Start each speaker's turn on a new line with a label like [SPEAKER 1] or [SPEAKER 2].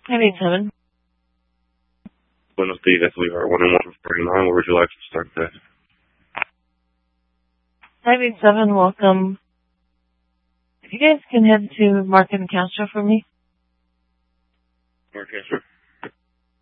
[SPEAKER 1] 587.
[SPEAKER 2] Buenos días, we are 11149. Where would you like to start that?
[SPEAKER 1] 587, welcome. If you guys can head to Market and Castro for me.
[SPEAKER 2] Mark, yes, sir.